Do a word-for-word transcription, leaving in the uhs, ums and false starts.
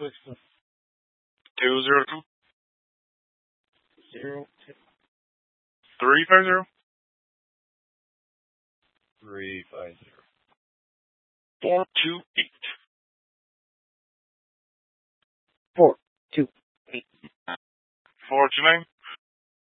Two zero two Zero two three five zero three five zero four two eight. four two eight Four two nine